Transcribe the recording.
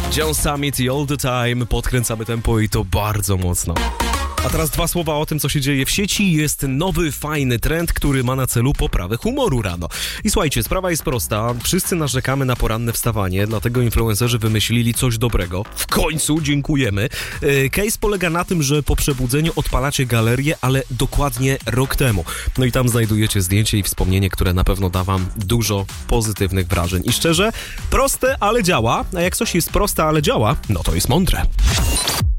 John Summit i All The Time. Podkręcamy tempo i to bardzo mocno. A teraz dwa słowa o tym, co się dzieje w sieci. Jest nowy, fajny trend, który ma na celu poprawę humoru rano. I słuchajcie, sprawa jest prosta. Wszyscy narzekamy na poranne wstawanie, dlatego influencerzy wymyślili coś dobrego. W końcu, dziękujemy. Case polega na tym, że po przebudzeniu odpalacie galerię, ale dokładnie rok temu. No i tam znajdujecie zdjęcie i wspomnienie, które na pewno da wam dużo pozytywnych wrażeń. I szczerze, proste, ale działa. A jak coś jest proste, ale działa, no to jest mądre.